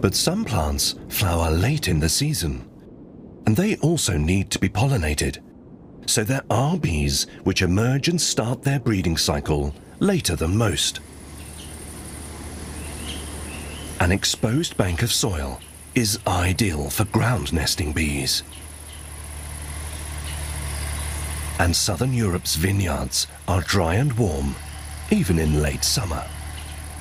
But some plants flower late in the season, and they also need to be pollinated. So there are bees which emerge and start their breeding cycle later than most. An exposed bank of soil is ideal for ground nesting bees. And southern Europe's vineyards are dry and warm, even in late summer.